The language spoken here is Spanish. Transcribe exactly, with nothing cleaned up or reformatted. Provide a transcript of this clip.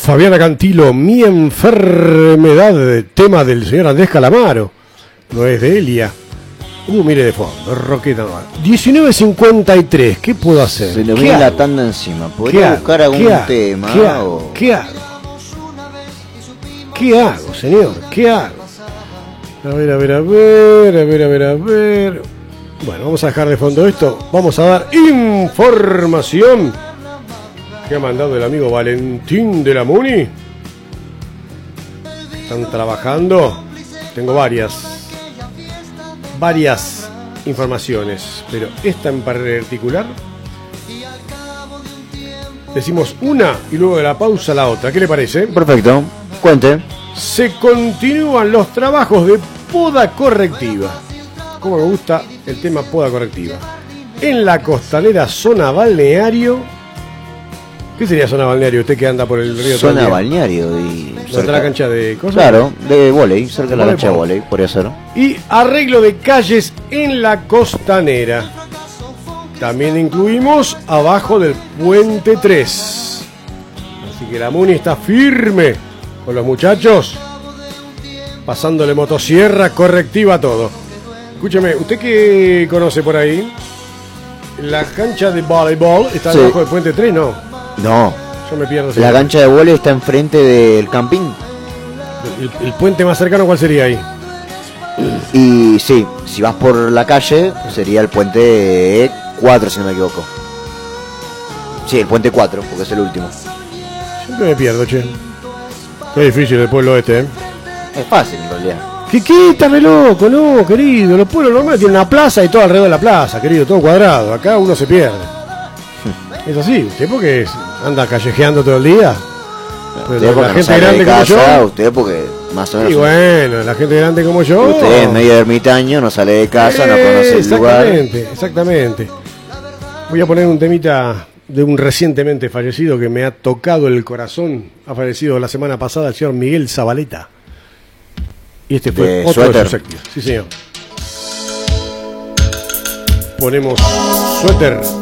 Fabiana Cantilo, Mi enfermedad, tema del señor Andrés Calamaro, no es de Elia. Uh, mire de fondo, Roqueta. diecinueve cincuenta y tres, ¿qué puedo hacer? Se le viene la tanda encima. ¿Podría buscar algún ¿Qué tema? ¿Qué hago? O... ¿Qué hago? ¿Qué hago, señor? ¿Qué hago? A ver, a ver, a ver, a ver, a ver, a ver. Bueno, vamos a dejar de fondo esto. Vamos a dar información que ha mandado el amigo Valentín de la Muni. Están trabajando. Tengo varias. Varias informaciones, pero esta en particular decimos una y luego de la pausa la otra. ¿Qué le parece? Perfecto, cuente. Se continúan los trabajos de poda correctiva. Como me gusta el tema poda correctiva. En la costanera zona balneario. ¿Qué sería zona balneario? Usted que anda por el río. Zona balneario y... ¿Cerca de la cancha de cosas? Claro, de vóley, cerca de la cancha de vóley, podría ser. Y arreglo de calles en la costanera. También incluimos abajo del puente tres. Así que la Muni está firme con los muchachos, pasándole motosierra correctiva a todo. Escúcheme, ¿usted qué conoce por ahí? La cancha de voleibol está Sí. debajo del puente tres, ¿no? No, Yo me pierdo. la señor. cancha de vóley está enfrente del camping. El, el puente más cercano, ¿cuál sería ahí? Y sí, si vas por la calle, sería el puente cuatro, si no me equivoco. Sí, el puente cuatro, porque es el último. Siempre me pierdo, che. Qué difícil el pueblo este, ¿eh? Es fácil, en realidad. ¿Qué quítame loco? No, querido. Los pueblos normales tienen una plaza y todo alrededor de la plaza, querido, todo cuadrado. Acá uno se pierde. Es así, ¿usted porque anda callejeando todo el día? Pero Usted porque la no gente sale grande de como casa, yo. usted porque más o menos... Y bueno, la gente grande como yo. Usted es medio ermitaño, no sale de casa, no conoce el lugar. Exactamente, exactamente. Voy a poner un temita de un recientemente fallecido que me ha tocado el corazón. Ha fallecido la semana pasada el señor Miguel Zabaleta. Y este fue De otro Suéter. de sus éxitos. Sí, señor. Ponemos Suéter.